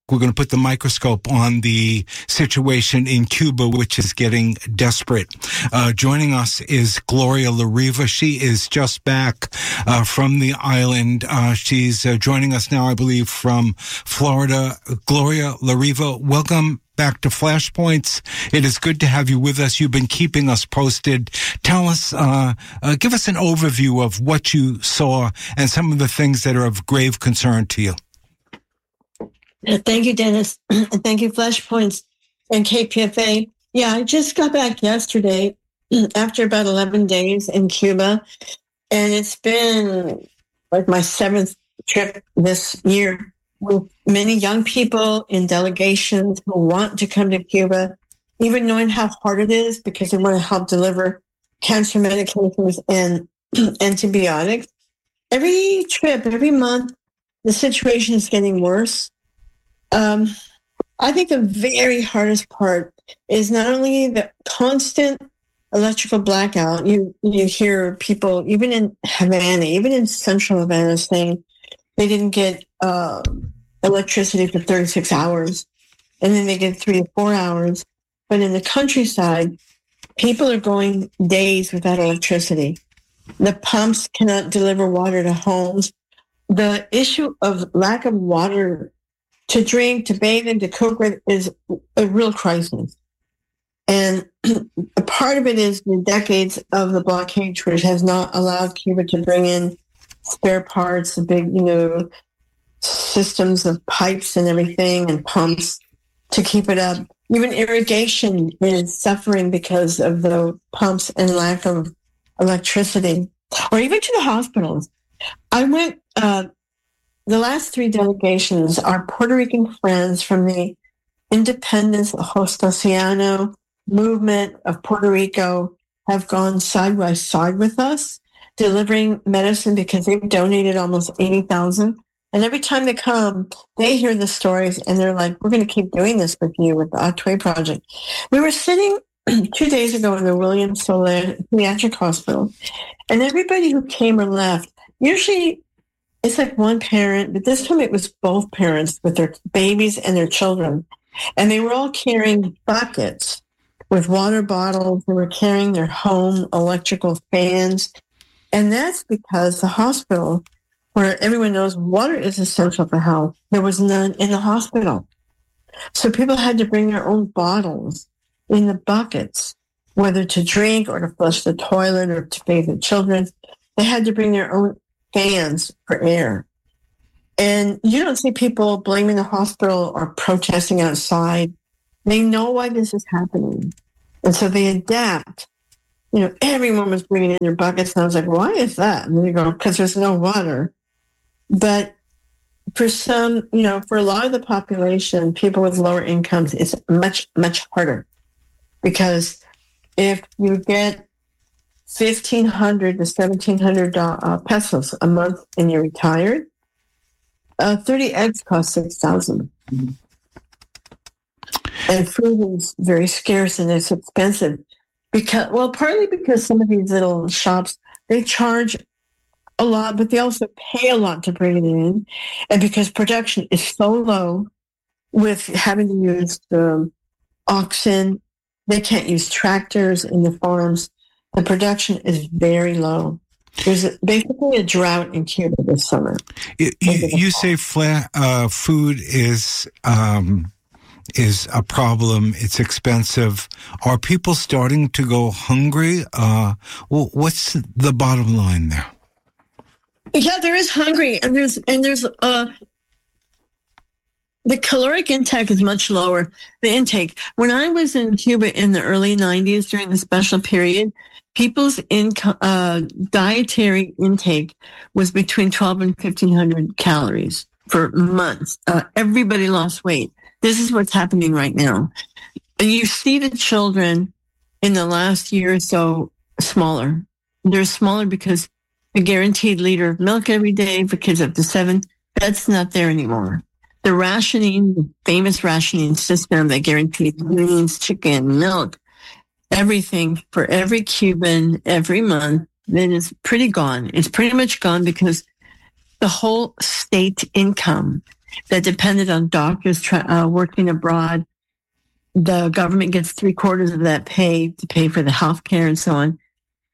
We're going to put the microscope on the situation in Cuba, which is getting desperate. Joining us is Gloria La Riva. She is just back from the island. She's joining us now, I believe, from Florida. Gloria La Riva, welcome back to Flashpoints. It is good to have you with us. You've been keeping us posted. Tell us, give us an overview of what you saw and some of the things that are of grave concern to you. Thank you, Dennis. And thank you, Flashpoints and KPFA. Yeah, I just got back yesterday after about 11 days in Cuba. And it's been like my 7th trip this year with many young people in delegations who want to come to Cuba, even knowing how hard it is because they want to help deliver cancer medications and antibiotics. Every trip, every month, the situation is getting worse. I think the very hardest part is not only the constant electrical blackout. You hear people, even in Havana, even in central Havana, saying they didn't get electricity for 36 hours, and then they get 3 or 4 hours. But in the countryside, people are going days without electricity. The pumps cannot deliver water to homes. The issue of lack of water to drink, to bathe in, to cook with is a real crisis. And a part of it is the decades of the blockade, which has not allowed Cuba to bring in spare parts, the big, systems of pipes and everything and pumps to keep it up. Even irrigation is suffering because of the pumps and lack of electricity, or even to the hospitals. I went, the last 3 delegations are Puerto Rican friends from the Independence Justiciano movement of Puerto Rico have gone side by side with us, delivering medicine because they've donated almost 80,000. And every time they come, they hear the stories and they're like, we're going to keep doing this with you with the Otway Project. We were sitting 2 days ago in the William Soler Pediatric Hospital, and everybody who came or left, usually it's like one parent, but this time it was both parents with their babies and their children. And they were all carrying buckets with water bottles. They were carrying their home electrical fans. And that's because the hospital, where everyone knows water is essential for health, there was none in the hospital. So people had to bring their own bottles in the buckets, whether to drink or to flush the toilet or to bathe the children. They had to bring their own fans for air. And you don't see people blaming the hospital or protesting outside. They know why this is happening. And so they adapt. Everyone was bringing in their buckets, and I was like, why is that? And they go, because there's no water. But for some, for a lot of the population, people with lower incomes, it's much, much harder. Because if you get 1,500 to 1,700 pesos a month and you're retired, 30 eggs cost 6,000. And food is very scarce and it's expensive partly because some of these little shops, they charge a lot, but they also pay a lot to bring it in. And because production is so low with having to use oxen, they can't use tractors in the farms. The production is very low. There's basically a drought in Cuba this summer. You say food is a problem. It's expensive. Are people starting to go hungry? What's the bottom line there? Yeah, there is hungry, and there's the caloric intake is much lower. The intake. When I was in Cuba in the early 90s during the special period, people's dietary intake was between 1,200 and 1,500 calories for months. Everybody lost weight. This is what's happening right now. You see the children in the last year or so smaller. They're smaller because the guaranteed liter of milk every day for kids up to 7, that's not there anymore. The rationing, the famous rationing system that guaranteed greens, chicken, milk, everything for every Cuban every month, then is pretty gone. It's pretty much gone because the whole state income that depended on doctors working abroad. The government gets 3/4 of that pay to pay for the health care and so on.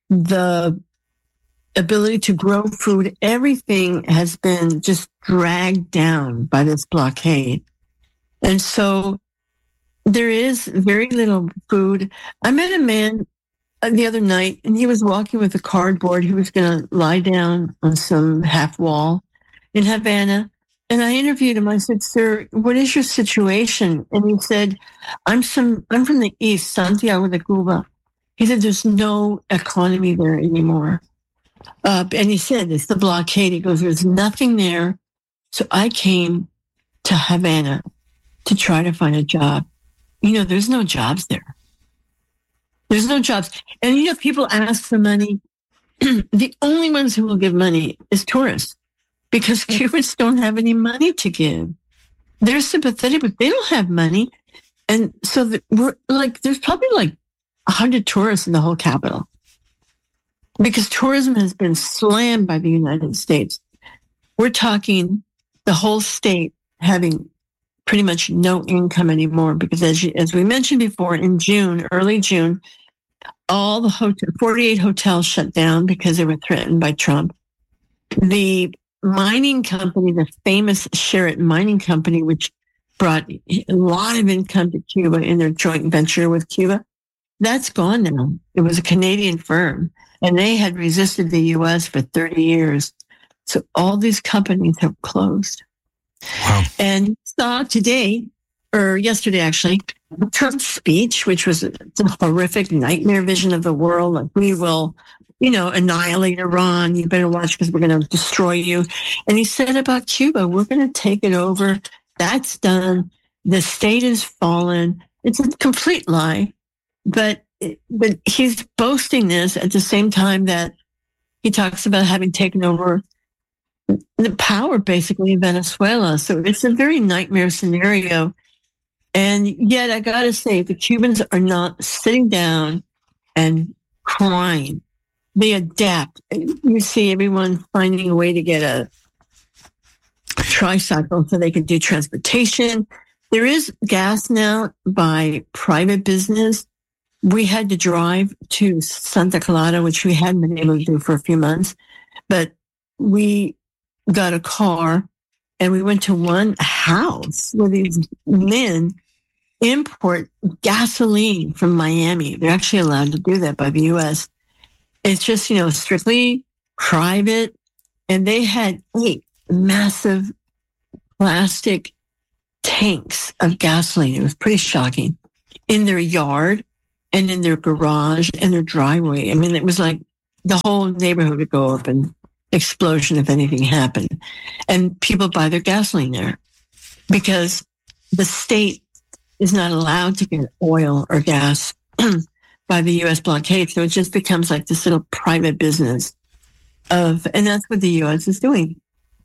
The ability to grow food, everything has been just dragged down by this blockade. And so there is very little food. I met a man the other night, and he was walking with a cardboard. He was going to lie down on some half wall in Havana. And I interviewed him. I said, "Sir, what is your situation?" And he said, I'm from the East, Santiago de Cuba. He said, "There's no economy there anymore." And he said, "It's the blockade." He goes, "There's nothing there. So I came to Havana to try to find a job." There's no jobs there. There's no jobs. And, people ask for money. The only ones who will give money is tourists, because Cubans don't have any money to give. They're sympathetic, but they don't have money. And so there's probably 100 tourists in the whole capital, because tourism has been slammed by the United States. We're talking the whole state having pretty much no income anymore, because as we mentioned before, in early June, all the 48 hotels shut down because they were threatened by Trump. The mining company, the famous Sherritt Mining Company, which brought a lot of income to Cuba in their joint venture with Cuba, that's gone now. It was a Canadian firm, and they had resisted the U.S. for 30 years. So all these companies have closed. Wow. And saw today, or yesterday actually, Trump's speech, which was a horrific nightmare vision of the world. Like, we will, annihilate Iran. You better watch, because we're going to destroy you. And he said about Cuba, we're going to take it over. That's done. The state has fallen. It's a complete lie. But he's boasting this at the same time that he talks about having taken over the power basically in Venezuela. So it's a very nightmare scenario. And yet, I got to say, the Cubans are not sitting down and crying. They adapt. You see everyone finding a way to get a tricycle so they can do transportation. There is gas now by private business. We had to drive to Santa Clara, which we hadn't been able to do for a few months, but we got a car and we went to one house where these men import gasoline from Miami. They're actually allowed to do that by the U.S. It's just, strictly private. And they had 8 massive plastic tanks of gasoline. It was pretty shocking, in their yard and in their garage and their driveway. I mean, it was like the whole neighborhood would go up in explosion if anything happened. And people buy their gasoline there because the state is not allowed to get oil or gas by the U.S. blockade. So it just becomes like this little private business and that's what the U.S. is doing.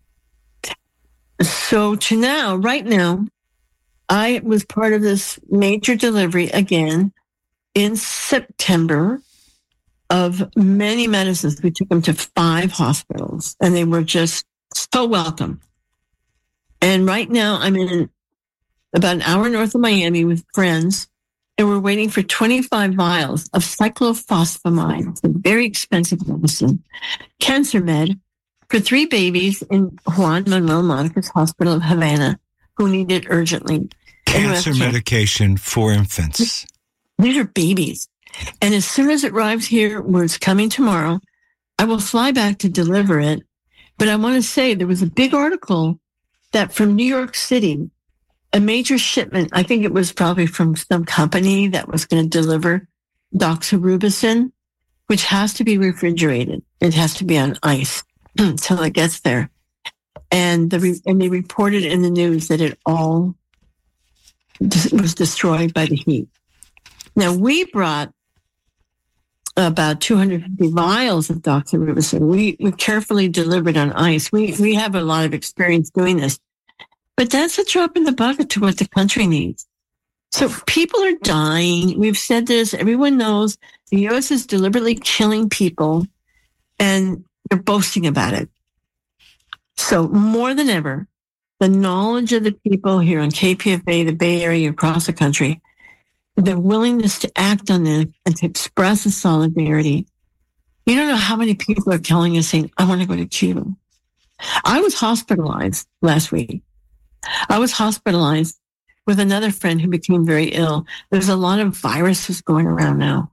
So right now, I was part of this major delivery again in September of many medicines. We took them to 5 hospitals, and they were just so welcome. And right now, I'm in about an hour north of Miami with friends, and we're waiting for 25 vials of cyclophosphamide. It's a very expensive medicine, Cancer Med, for 3 babies in Juan Manuel Monica's Hospital of Havana who need it urgently. Cancer medication for infants. These are babies. And as soon as it arrives here, where it's coming tomorrow, I will fly back to deliver it. But I want to say there was a big article that from New York City, a major shipment, I think it was probably from some company that was going to deliver doxorubicin, which has to be refrigerated. It has to be on ice until it gets there. And they reported in the news that it all was destroyed by the heat. Now, we brought about 250 vials of doxorubicin. We carefully delivered on ice. We have a lot of experience doing this. But that's a drop in the bucket to what the country needs. So people are dying. We've said this. Everyone knows the U.S. is deliberately killing people, and they're boasting about it. So more than ever, the knowledge of the people here on KPFA, the Bay Area, across the country, the willingness to act on this and to express a solidarity. You don't know how many people are telling us, saying, I want to go to Cuba. I was hospitalized last week. I was hospitalized with another friend who became very ill. There's a lot of viruses going around now.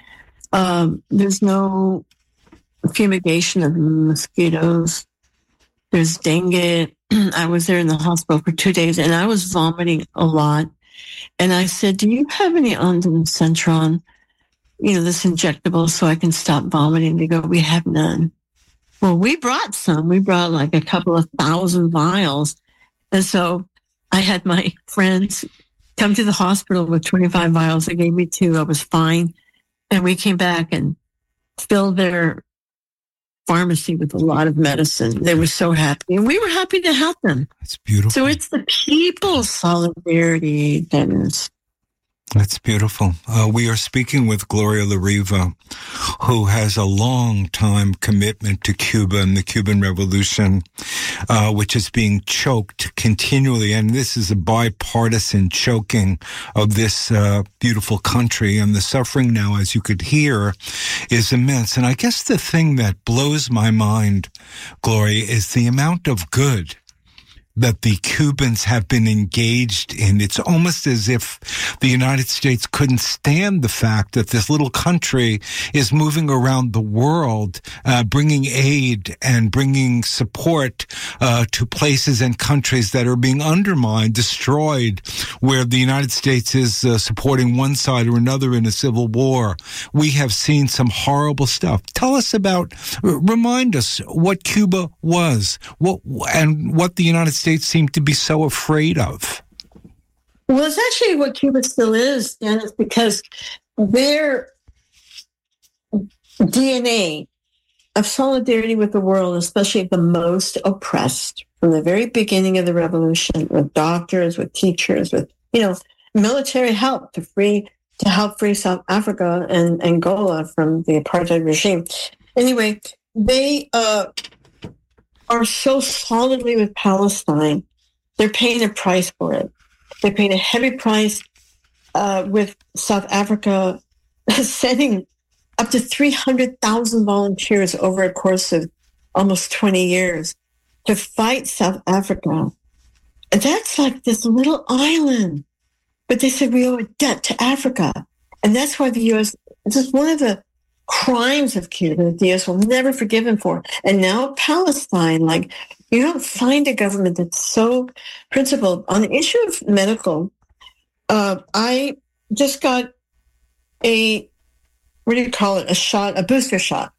There's no fumigation of mosquitoes. There's dengue. I was there in the hospital for 2 days and I was vomiting a lot. And I said, do you have any ondansetron, this injectable so I can stop vomiting? They go, we have none. Well, we brought some. We brought like a couple of 1,000 vials. And so I had my friends come to the hospital with 25 vials. They gave me 2. I was fine. And we came back and filled their pharmacy with a lot of medicine. They were so happy. And we were happy to help them. That's beautiful. So it's the people's solidarity, Dennis. That's beautiful. We are speaking with Gloria La Riva, who has a long time commitment to Cuba and the Cuban Revolution, which is being choked continually. And this is a bipartisan choking of this beautiful country. And the suffering now, as you could hear, is immense. And I guess the thing that blows my mind, Gloria, is the amount of good that the Cubans have been engaged in. It's almost as if the United States couldn't stand the fact that this little country is moving around the world, bringing aid and bringing support to places and countries that are being undermined, destroyed, where the United States is supporting one side or another in a civil war. We have seen some horrible stuff. Tell us remind us what Cuba was, and what the United States seem to be so afraid of. Well, it's actually what Cuba still is, Dennis, because their DNA of solidarity with the world, especially the most oppressed, from the very beginning of the revolution, with doctors, with teachers, with military help to help free South Africa and Angola from the apartheid regime. Anyway, they are so solidly with Palestine. They're paying a price for it. They're paying a heavy price with South Africa sending up to 300,000 volunteers over a course of almost 20 years to fight South Africa. And that's like this little island. But they said we owe a debt to Africa. And that's why the U.S., this is one of the crimes of Cuba that the U.S. will never forgive him for. And now Palestine, you don't find a government that's so principled. On the issue of medical, I just got a booster shot